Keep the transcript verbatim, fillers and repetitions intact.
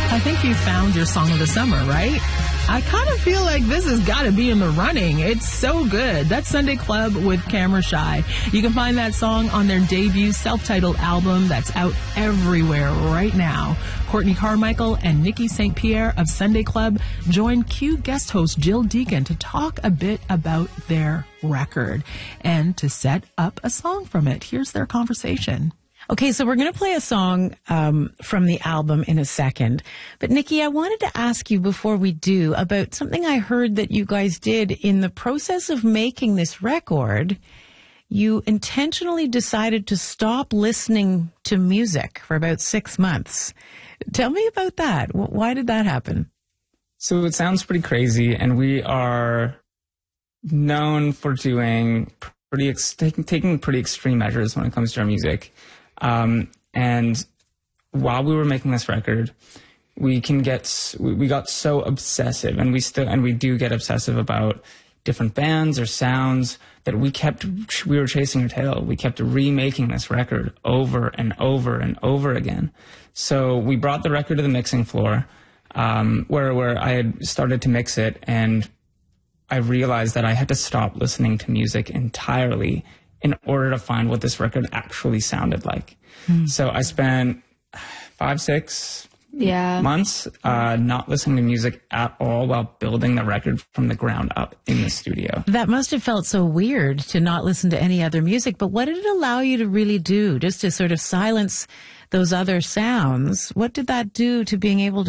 I think you found your song of the summer, right? I kind of feel like this has got to be in the running. It's so good. That's Sunday Club with Camera Shy. You can find that song on their debut self-titled album that's out everywhere right now. Courtney Carmichael and Nikki Saint Pierre of Sunday Club joined Q guest host Jill Deacon to talk a bit about their record and to set up a song from it. Here's their conversation. Okay, so we're going to play a song um, from the album in a second. But Nikki, I wanted to ask you before we do about something I heard that you guys did in the process of making this record. You intentionally decided to stop listening to music for about six months. Tell me about that. Why did that happen? So it sounds pretty crazy, and we are known for doing pretty ex- taking, taking pretty extreme measures when it comes to our music. Um, and while we were making this record, we can get, we, we got so obsessive, and we still, and we do get obsessive about different bands or sounds that we kept, we were chasing our tail. We kept remaking this record over and over and over again. So we brought the record to the mixing floor, um, where, where I had started to mix it, and I realized that I had to stop listening to music entirely in order to find what this record actually sounded like. Mm. So I spent five, six yeah. months uh, not listening to music at all while building the record from the ground up in the studio. That must have felt so weird to not listen to any other music, but what did it allow you to really do? Just to sort of silence those other sounds? What did that do to being able to